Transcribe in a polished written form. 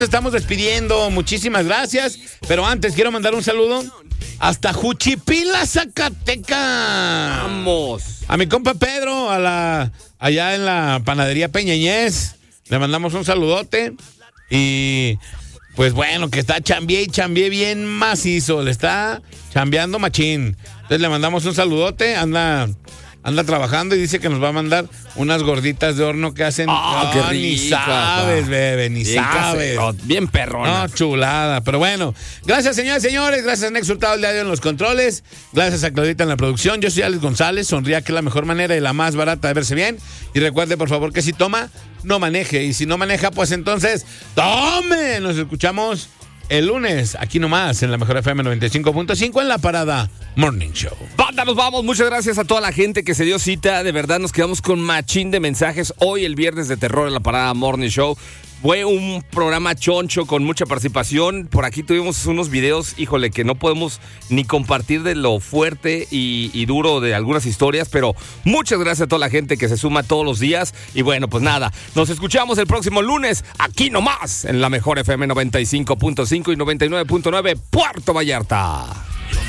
Estamos despidiendo, muchísimas gracias. Pero antes quiero mandar un saludo hasta Juchipila, Zacatecas. Vamos. A mi compa Pedro, allá en la panadería Peñañez. Le mandamos un saludote. Y pues bueno, que está chambié bien macizo. Le está chambeando machín. Entonces le mandamos un saludote. Anda trabajando y dice que nos va a mandar unas gorditas de horno que hacen. Qué rico, ni sabes, bebé, ni bien sabes. Bien perrona. No, chulada. Pero bueno, gracias, señoras y señores. Gracias a Nex Hurtado el día de hoy en los controles. Gracias a Claudita en la producción. Yo soy Alex González. Sonría, que es la mejor manera y la más barata de verse bien. Y recuerde, por favor, que si toma, no maneje. Y si no maneja, pues entonces, ¡tome! Nos escuchamos el lunes, aquí nomás, en la mejor FM 95.5, en la Parada Morning Show. Banda, nos vamos. Muchas gracias a toda la gente que se dio cita. De verdad, nos quedamos con machín de mensajes. Hoy, el viernes de terror en la Parada Morning Show. Fue un programa choncho con mucha participación. Por aquí tuvimos unos videos, híjole, que no podemos ni compartir de lo fuerte y duro de algunas historias, pero muchas gracias a toda la gente que se suma todos los días. Y bueno, pues nada, nos escuchamos el próximo lunes, aquí nomás, en la mejor FM 95.5 y 99.9, Puerto Vallarta.